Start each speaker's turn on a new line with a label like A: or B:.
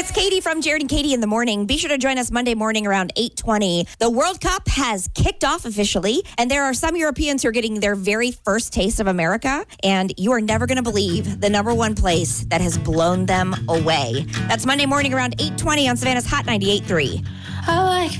A: It's Katie from Jared and Katie in the Morning. Be sure to join us Monday morning around 8:20. The World Cup has kicked off officially, and there are some Europeans who are getting their very first taste of America, and you are never going to believe the number one place that has blown them away. That's Monday morning around 8:20 on Savannah's Hot 98.3.